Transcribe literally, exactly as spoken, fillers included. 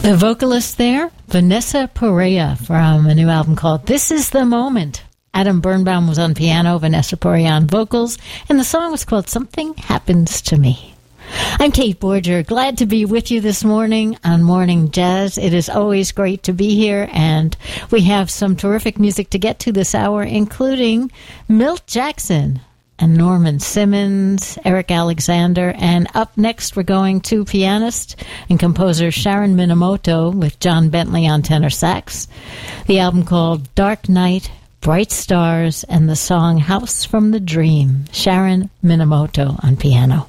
The vocalist there, Vanessa Perea, from a new album called This Is the Moment. Adam Birnbaum was on piano, Vanessa Perea on vocals, and the song was called Something Happens to Me. I'm Kate Borger, glad to be with you this morning on Morning Jazz. It is always great to be here, and we have some terrific music to get to this hour, including Milt Jackson and Norman Simmons, Eric Alexander, and up next we're going to pianist and composer Sharon Minamoto with John Bentley on tenor sax. The album called Dark Night, Bright Stars, and the song House from the Dream. Sharon Minamoto on piano.